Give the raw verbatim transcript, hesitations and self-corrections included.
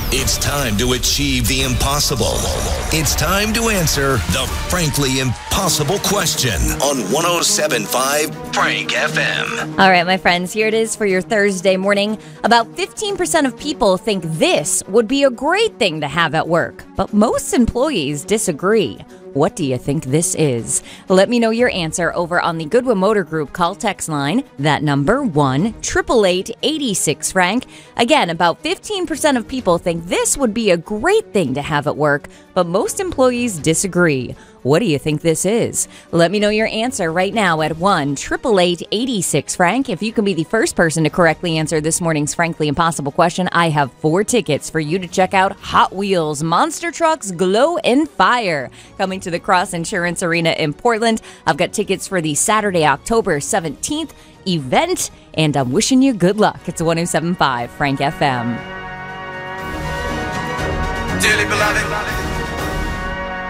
It's time to achieve the impossible. It's time to answer the frankly impossible question on one oh seven point five Frank F M. All right, my friends, here it is for your Thursday morning. About fifteen percent of people think this would be a great thing to have at work, but most employees disagree. What do you think this is? Let me know your answer over on the Goodwin Motor Group call text line. That number, one eight eight eight, eight six Frank. Again, about fifteen percent of people think this would be a great thing to have at work, but most employees disagree. What do you think this is? Let me know your answer right now at one eight eight eight, eight six Frank. If you can be the first person to correctly answer this morning's Frankly Impossible question, I have four tickets for you to check out Hot Wheels Monster Trucks Glow and Fire, coming to the Cross Insurance Arena in Portland. I've got tickets for the Saturday, October seventeenth event, and I'm wishing you good luck. It's one oh seven point five Frank F M. Dearly beloved,